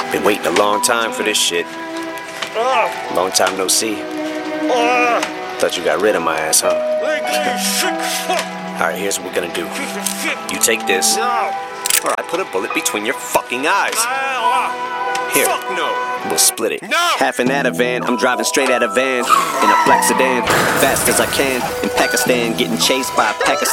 Been waiting a long time for this shit. Long time no see. Thought you got rid of my ass, huh? Alright, here's what we're gonna do. You take this, or I put a bullet between your fucking eyes. Here, we'll split it. Half an Ativan, I'm driving straight out of van in a black sedan, fast as I can. In Pakistan, getting chased by a Pakistan.